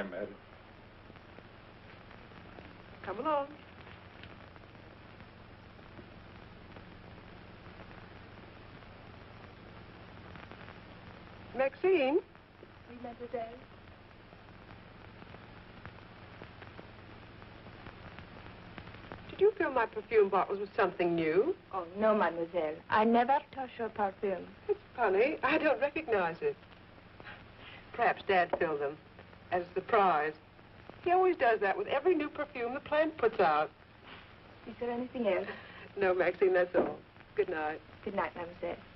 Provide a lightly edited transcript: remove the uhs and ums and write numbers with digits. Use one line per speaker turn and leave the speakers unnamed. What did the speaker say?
time, Maddie.
Come along. Maxine?
Oui, mademoiselle.
Did you fill my perfume bottles with something new?
Oh, no, mademoiselle. I never touch your perfume.
It's funny. I don't recognize it. Perhaps Dad filled them as a surprise. He always does that with every new perfume the plant puts out.
Is there anything else?
No, Maxine, that's all. Good night.
Good night, mademoiselle.